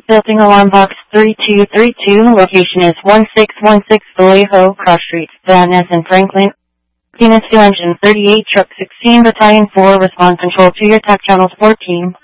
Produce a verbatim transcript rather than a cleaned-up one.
Building alarm box three two three two, location is one six one six Vallejo Cross Street, Van Ness and Franklin. Venus two engine thirty-eight, truck sixteen, battalion four, respond control to your T A C channels fourteen.